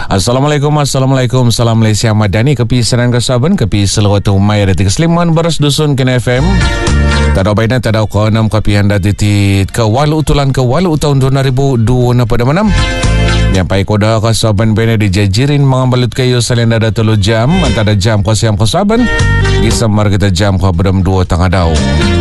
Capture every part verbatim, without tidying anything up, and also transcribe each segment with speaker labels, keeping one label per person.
Speaker 1: Assalamualaikum, Assalamualaikum, Salam Malaysia Madani, kepi Senan Kasaban, kepi seluruh umay ada tiga seliman beras dusun kena F M. Tadau baina tadau ke enam kepi anda titit ke walu utulan ke walu tahun dua ribu dua puluh pada enam. Nyampai koda Kasaban baina dijajirin mengambalut kayu selain ada telu jam, antara jam ke siam Kasaban, gisamar kita jam ke bedam dua tengah dau.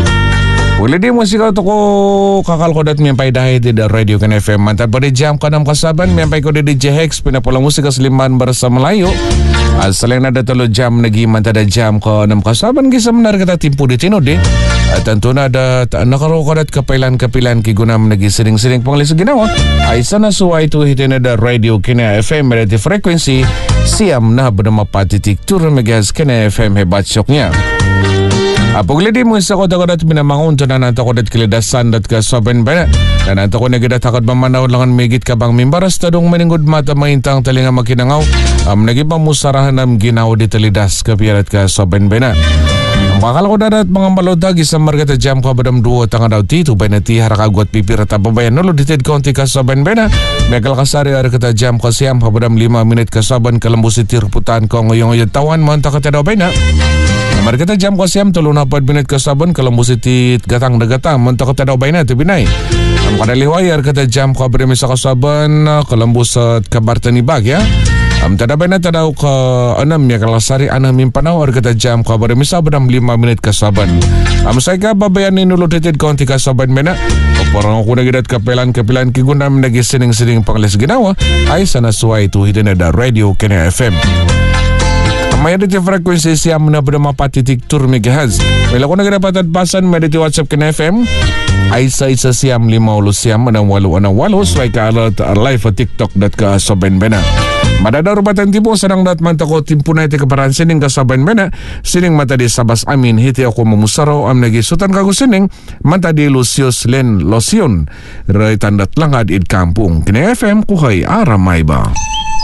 Speaker 1: Boleh dia musik toko kakal kodat mempai dahi di radio kan F M. Mantap pada jam ke enam Kasaban mempai koda D J Hex pina pola musik keseliman bersama Melayu. Selain ada telu jam lagi mantap ada jam ke enam Kasaban kisah menar kita timpu di Tino de. Tentunya ada nakaro kodat kepilan-kepilan ki guna menegi sering-sering penglis ginawa. Aisana suai tu hitin ada radio kena F M berarti frekuensi siam nah bernama patitik turun megas kena F M hebat syoknya. Apa gila di mengisa kota-kota minamangun tu dan nanti kodat keledasan dat ke Saban banyak dan nanti kodat kita takut memandau lengan megit kabang mimbaras tadung meninggut mata maintang telinga makinangau menagi pamusarahan am ginau di telidas ke piarat ke Saban banyak. Bakal kodat dat mengambalot lagi samar kata jam ke bedam dua tanggal dauti tu banyak ti haraka guat pipi rata pembayan nulu di tid konti ke Saban banyak. Megal kasari ada kata jam ke siam ke bedam lima minit ke Saban ke lembu sitir putan ke ngoyong-ngoyong tawan mantap kata dau banyak. Mari kita jam kosiam tolong napat minit ke Saban kalau musitit gatang degatang mentok kita dah baina tu binai. Am kada liwayar kata jam ko bermisa ke Saban kalau musat kabar tani bag ya. Am tada baina tada ke enam ya kalau sari ana mimpanau ar kata jam ko bermisa bedam lima minit ke Saban. Am saya ka babayan ni nulu titit konti ke Saban bena. Orang aku nak gidat kapelan kapelan ki guna menagi sining-sining pangles ginawa. Ai sana suai tu hidden ada radio kena F M. Mayoritas frekuensi siam na bernama patitik tur megahertz. Bila kau nak dapat pasan mayoritas WhatsApp kena F M. Aisa isa siam lima ulu siam enam walu enam walu. Sesuai ke alert live tiktok dot ke Saban bena. Madada rubatan tipu sedang dat mantako timpu naiti keparan sining ke Saban bena. Sining mata di Sabas Amin hiti aku memusaro am nagi sultan kagu sining. Manta di Lucius Len Losion. Rai tandat langad id kampung. Kena F M kuhay aramay ba.